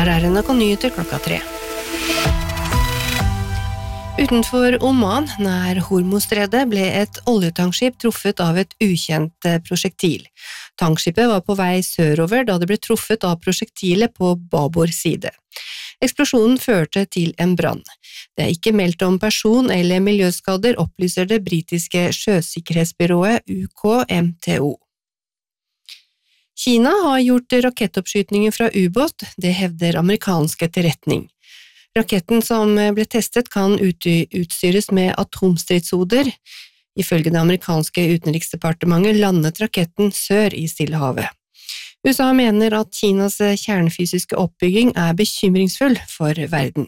Her NRK Nyheter 3. Utenfor Oman, nær Hormuzstredet, ble et oljetankskip truffet av et ukjent prosjektil. Tankskipet var på vei sørover da det ble truffet av prosjektilet på babord side. Eksplosjonen førte til en brann. Det er ikke meldt om person- eller miljøskader, opplyser det britiske sjøsikkerhetsbyrået UKMTO. Kina har gjort rakettoppskytninger fra ubåt, det hevder amerikansk etterretning. Raketten som ble testet kan utstyres med atomstridshoder. Ifølge det amerikanske utenriksdepartementet landet raketten sør i Stillehavet. USA mener at Kinas kjernefysiske oppbygging er bekymringsfull for verden.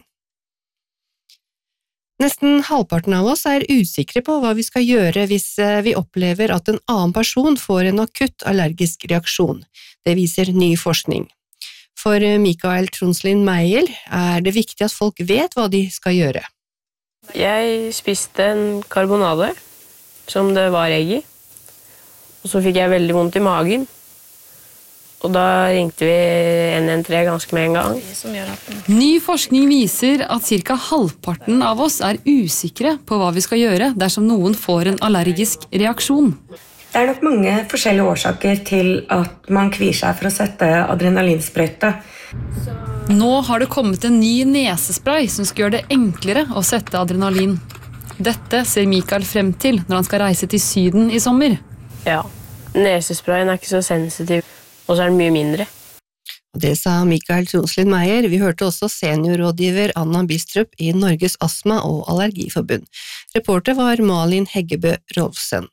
Nesten halvparten av oss er usikre på hva vi skal gjøre hvis vi opplever at en annen person får en akutt allergisk reaksjon. Det viser ny forskning. For Mikael Tronslin Meyer er det viktig at folk vet hva de skal gjøre. Jeg spiste en karbonade som det var egg i, og så fikk jeg veldig vondt i magen. Og da ringte vi 113 ganske med en gang. Ny forskning viser at ca. halvparten av oss er usikre på hva vi skal gjøre dersom noen får en allergisk reaksjon. Det er nok mange forskjellige årsaker til at man kvier seg for å sette adrenalinsprøyte. Nå har det kommet en ny nesespray som skal gjøre det enklere å sette adrenalin. Dette ser Mikael frem til når han skal reise til Syden i sommer. Ja, nesesprayen er ikke så sensitiv. Og så er den mye mindre. Det sa Mikael Tronslin Meyer. Vi hørte også seniorrådgiver Anna Bistrup i Norges Astma- og Allergiforbund. Reporter var Malin Heggebø Rolfsen.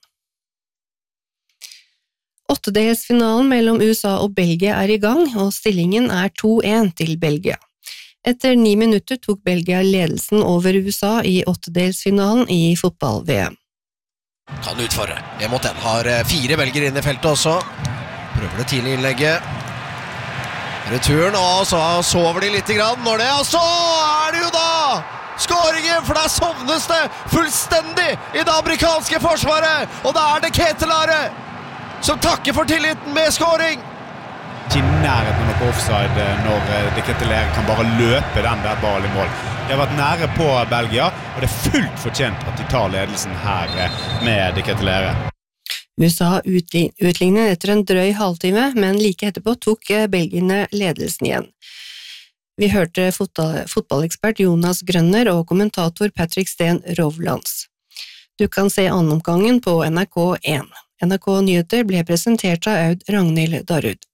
Åttedelsfinalen mellom USA og Belgia er i gang, og stillingen er 2-1 til Belgia. Etter 9 minutter tok Belgia ledelsen over USA i åttedelsfinalen i fotball-VM. Kan utfordre. 1-1. Har 4 belger inn i feltet også. Prøver det tidlig innlegget. Returen, og så sover de litt grann når det, og så er det jo da skåringen, for der sovnes det fullstendig i det amerikanske forsvaret, og da er det Ketelare som takker for tilliten med skåring. Ikke i nærheten av noe offside når det Ketelare kan bare løpe den der ballen i mål. De har vært nære på Belgia, og det er fullt fortjent at de tar ledelsen her med det Ketelare. USA utlignet etter en drøy halvtime, men like etterpå tok belgierne ledelsen igjen. Vi hørte fotballekspert Jonas Grønner og kommentator Patrick Steen Rovlands. Du kan se annenomgangen på NRK1. NRK Nyheter ble presentert av Aud Ragnhild Darud.